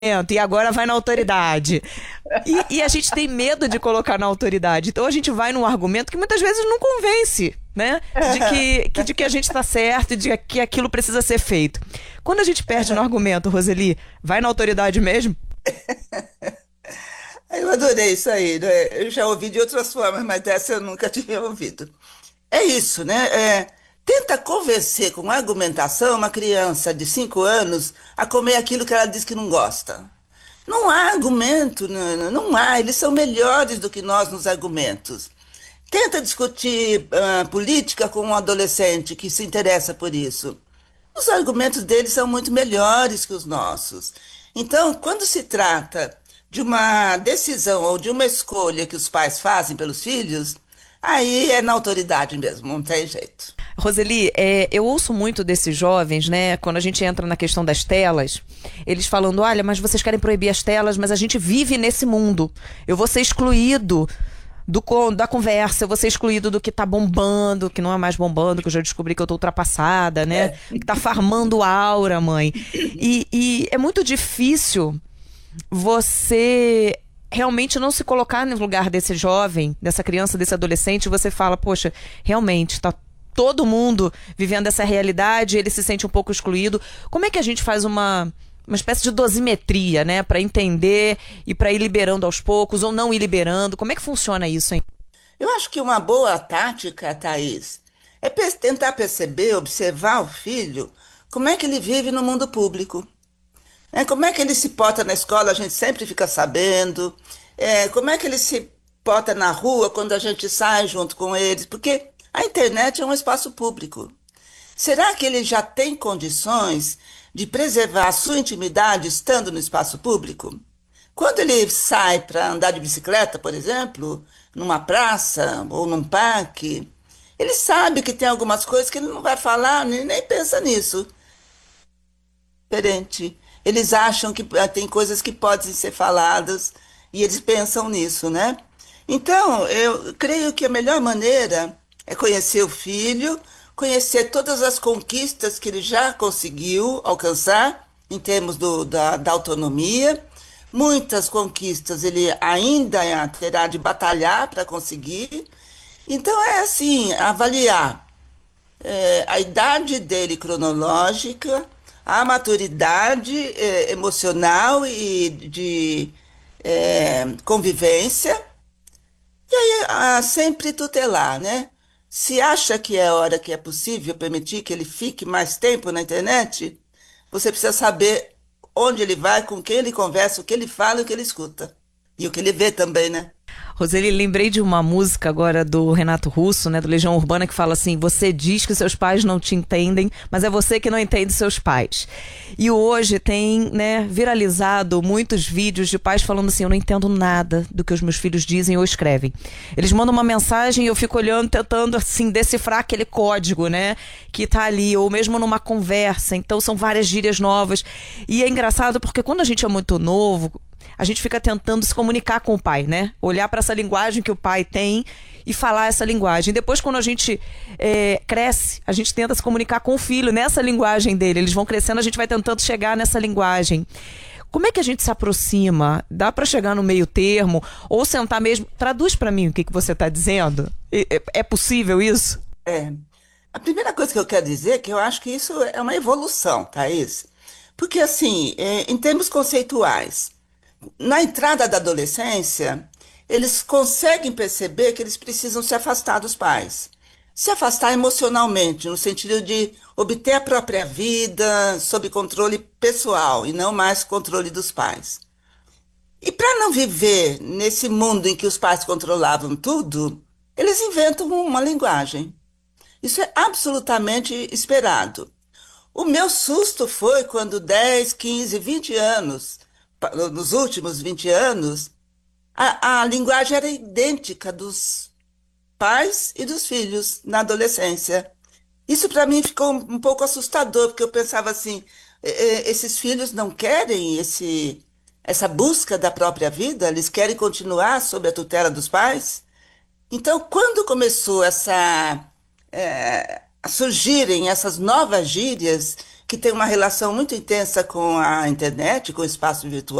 e agora vai na autoridade. E a gente tem medo de colocar na autoridade. Então a gente vai num argumento que muitas vezes não convence, né? De que a gente está certo e de que aquilo precisa ser feito. Quando a gente perde no argumento, Roseli, vai na autoridade mesmo? Eu adorei isso aí, né? Eu já ouvi de outras formas, mas dessa eu nunca tinha ouvido. É isso, né? Tenta convencer com argumentação uma criança de 5 anos a comer aquilo que ela diz que não gosta. Não há argumento, não há. Eles são melhores do que nós nos argumentos. Tenta discutir política com um adolescente que se interessa por isso. Os argumentos deles são muito melhores que os nossos. Então, quando se trata de uma decisão ou de uma escolha que os pais fazem pelos filhos, aí é na autoridade mesmo, não tem jeito. Roseli, eu ouço muito desses jovens, né? Quando a gente entra na questão das telas, eles falando: olha, mas vocês querem proibir as telas, mas a gente vive nesse mundo. Eu vou ser excluído da conversa, eu vou ser excluído do que tá bombando, que não é mais bombando, que eu já descobri que eu tô ultrapassada, né? Que tá farmando aura, mãe. E é muito difícil você realmente não se colocar no lugar desse jovem, dessa criança, desse adolescente, e você fala: poxa, realmente, está todo mundo vivendo essa realidade, ele se sente um pouco excluído. Como é que a gente faz uma espécie de dosimetria, né, para entender e para ir liberando aos poucos ou não ir liberando? Como é que funciona isso, hein? Eu acho que uma boa tática, Thaís, é tentar perceber, observar o filho, como é que ele vive no mundo público. Como é que ele se porta na escola, a gente sempre fica sabendo. Como é que ele se porta na rua quando a gente sai junto com eles, porque a internet é um espaço público. Será que ele já tem condições de preservar a sua intimidade estando no espaço público? Quando ele sai para andar de bicicleta, por exemplo, numa praça ou num parque, ele sabe que tem algumas coisas que ele não vai falar, nem pensa nisso. Diferente. Eles acham que tem coisas que podem ser faladas e eles pensam nisso, né? Então, eu creio que a melhor maneira é conhecer o filho, conhecer todas as conquistas que ele já conseguiu alcançar em termos da autonomia. Muitas conquistas ele ainda terá de batalhar para conseguir. Então, é assim, avaliar a idade dele cronológica, a maturidade emocional e de convivência, e aí sempre tutelar, né? Se acha que é a hora que é possível permitir que ele fique mais tempo na internet, você precisa saber onde ele vai, com quem ele conversa, o que ele fala e o que ele escuta. E o que ele vê também, né? Roseli, lembrei de uma música agora do Renato Russo, né, do Legião Urbana, que fala assim: você diz que seus pais não te entendem, mas é você que não entende seus pais. E hoje tem, né, viralizado muitos vídeos de pais falando assim: eu não entendo nada do que os meus filhos dizem ou escrevem. Eles mandam uma mensagem e eu fico olhando, tentando assim decifrar aquele código, né, que tá ali, ou mesmo numa conversa. Então são várias gírias novas. E é engraçado porque quando a gente é muito novo, a gente fica tentando se comunicar com o pai, né? Olhar para essa linguagem que o pai tem e falar essa linguagem. Depois, quando a gente cresce, a gente tenta se comunicar com o filho nessa linguagem dele. Eles vão crescendo, a gente vai tentando chegar nessa linguagem. Como é que a gente se aproxima? Dá para chegar no meio termo? Ou sentar mesmo? Traduz para mim o que você está dizendo. É possível isso? É. A primeira coisa que eu quero dizer é que eu acho que isso é uma evolução, Thaís. Porque, assim, em termos conceituais, na entrada da adolescência, eles conseguem perceber que eles precisam se afastar dos pais. Se afastar emocionalmente, no sentido de obter a própria vida sob controle pessoal e não mais controle dos pais. E para não viver nesse mundo em que os pais controlavam tudo, eles inventam uma linguagem. Isso é absolutamente esperado. O meu susto foi quando 10, 15, 20 anos, nos últimos 20 anos, a linguagem era idêntica dos pais e dos filhos na adolescência. Isso para mim ficou um pouco assustador, porque eu pensava assim, esses filhos não querem essa busca da própria vida, eles querem continuar sob a tutela dos pais. Então, quando começou a surgirem essas novas gírias, que tem uma relação muito intensa com a internet, com o espaço virtual.